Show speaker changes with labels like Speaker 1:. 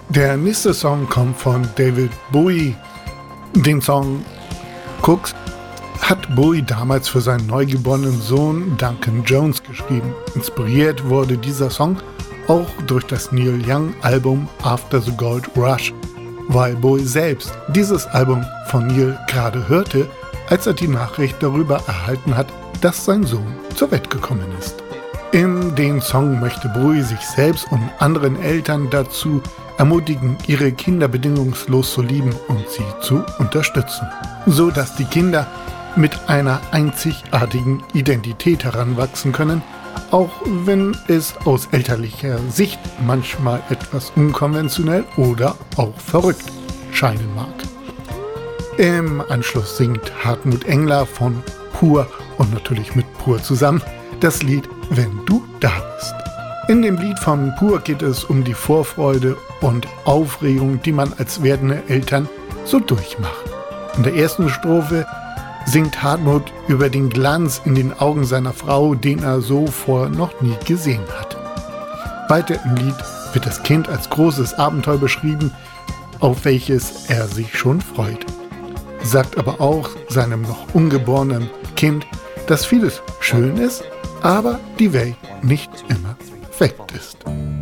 Speaker 1: Der nächste Song kommt von David Bowie. Den Song Cooks hat Bowie damals für seinen neugeborenen Sohn Duncan Jones geschrieben. Inspiriert wurde dieser Song auch durch das Neil Young Album After the Gold Rush, weil Bowie selbst dieses Album von Neil gerade hörte, als er die Nachricht darüber erhalten hat, dass sein Sohn zur Welt gekommen ist. In dem Song möchte Bowie sich selbst und anderen Eltern dazu ermutigen, ihre Kinder bedingungslos zu lieben und sie zu unterstützen, so dass die Kinder mit einer einzigartigen Identität heranwachsen können, auch wenn es aus elterlicher Sicht manchmal etwas unkonventionell oder auch verrückt scheinen mag. Im Anschluss singt Hartmut Engler von Pur und natürlich mit Pur zusammen das Lied Wenn du da bist. In dem Lied von Pur geht es um die Vorfreude und Aufregung, die man als werdende Eltern so durchmacht. In der ersten Strophe singt Hartmut über den Glanz in den Augen seiner Frau, den er so vorher noch nie gesehen hat. Weiter im Lied wird das Kind als großes Abenteuer beschrieben, auf welches er sich schon freut. Sagt aber auch seinem noch ungeborenen Kind, dass vieles schön ist, aber die Welt nicht immer perfekt ist.